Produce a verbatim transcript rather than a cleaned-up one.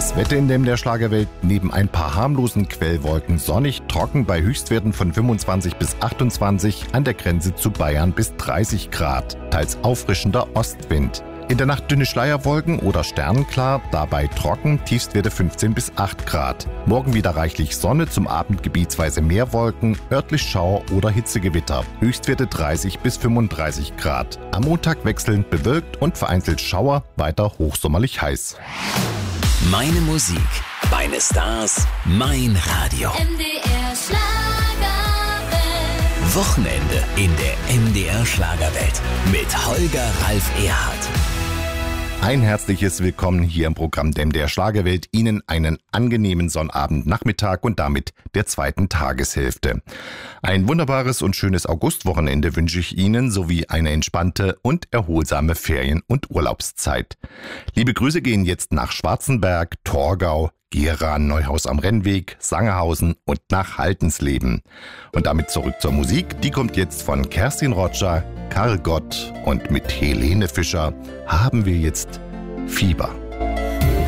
Das Wetter in der Schlagerwelt: neben ein paar harmlosen Quellwolken sonnig, trocken bei Höchstwerten von fünfundzwanzig bis achtundzwanzig, an der Grenze zu Bayern bis dreißig Grad, teils auffrischender Ostwind. In der Nacht dünne Schleierwolken oder sternenklar, dabei trocken, Tiefstwerte fünfzehn bis acht Grad. Morgen wieder reichlich Sonne, zum Abend gebietsweise mehr Wolken, örtlich Schauer oder Hitzegewitter, Höchstwerte dreißig bis fünfunddreißig Grad. Am Montag wechselnd bewölkt und vereinzelt Schauer, weiter hochsommerlich heiß. Meine Musik, meine Stars, mein Radio. M D R Schlagerwelt. Wochenende in der M D R Schlagerwelt mit Holger Ralf Erhardt. Ein herzliches Willkommen hier im Programm der M D R Schlagerwelt. Ihnen einen angenehmen Sonnabendnachmittag und damit der zweiten Tageshälfte. Ein wunderbares und schönes Augustwochenende wünsche ich Ihnen, sowie eine entspannte und erholsame Ferien- und Urlaubszeit. Liebe Grüße gehen jetzt nach Schwarzenberg, Torgau, Gera, Neuhaus am Rennweg, Sangerhausen und nach Haltensleben. Und damit zurück zur Musik. Die kommt jetzt von Kerstin Roger, Karl Gott, und mit Helene Fischer haben wir jetzt Fieber.